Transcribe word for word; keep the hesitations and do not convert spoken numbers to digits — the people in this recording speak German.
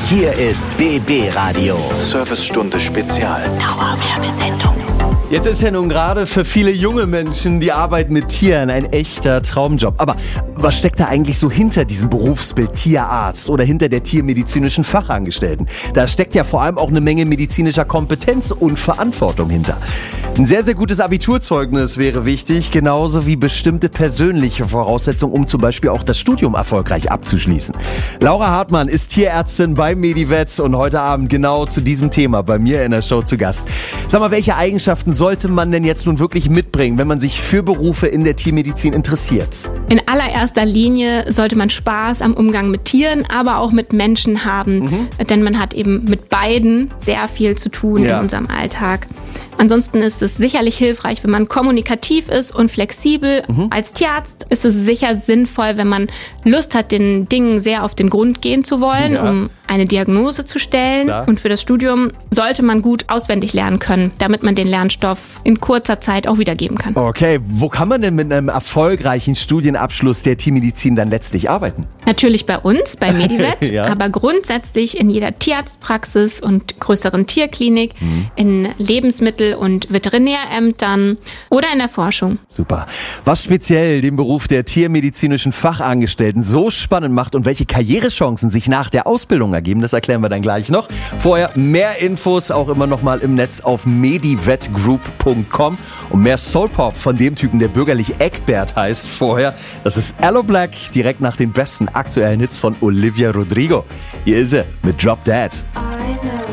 Hier ist B B Radio. Servicestunde Spezial. Dauerwerbesendung. Jetzt ist ja nun gerade für viele junge Menschen die Arbeit mit Tieren ein echter Traumjob. Aber was steckt da eigentlich so hinter diesem Berufsbild Tierarzt oder hinter der tiermedizinischen Fachangestellten? Da steckt ja vor allem auch eine Menge medizinischer Kompetenz und Verantwortung hinter. Ein sehr, sehr gutes Abiturzeugnis wäre wichtig, genauso wie bestimmte persönliche Voraussetzungen, um zum Beispiel auch das Studium erfolgreich abzuschließen. Laura Hartmann ist Tierärztin bei Medivet und heute Abend genau zu diesem Thema bei mir in der Show zu Gast. Sag mal, welche Eigenschaften sollte man denn jetzt nun wirklich mitbringen, wenn man sich für Berufe in der Tiermedizin interessiert? In allererster Linie sollte man Spaß am Umgang mit Tieren, aber auch mit Menschen haben, mhm. denn man hat eben mit beiden sehr viel zu tun ja. in unserem Alltag. Ansonsten ist es sicherlich hilfreich, wenn man kommunikativ ist und flexibel. Mhm. Als Tierarzt ist es sicher sinnvoll, wenn man Lust hat, den Dingen sehr auf den Grund gehen zu wollen, ja. um eine Diagnose zu stellen. Klar. Und für das Studium sollte man gut auswendig lernen können, damit man den Lernstoff in kurzer Zeit auch wiedergeben kann. Okay, wo kann man denn mit einem erfolgreichen Studienabschluss der Tiermedizin dann letztlich arbeiten? Natürlich bei uns, bei Medivet, ja. aber grundsätzlich in jeder Tierarztpraxis und größeren Tierklinik, mhm. in Lebensmittel- und Veterinärämtern oder in der Forschung. Super. Was speziell den Beruf der tiermedizinischen Fachangestellten so spannend macht und welche Karrierechancen sich nach der Ausbildung ergeben, das erklären wir dann gleich noch. Vorher mehr Infos auch immer noch mal im Netz auf medivetgroup punkt com und mehr Soulpop von dem Typen, der bürgerlich Eckbert heißt vorher. Das ist Aloe Blacc, direkt nach den besten aktuellen Hits von Olivia Rodrigo. Hier ist er mit Drop Dead.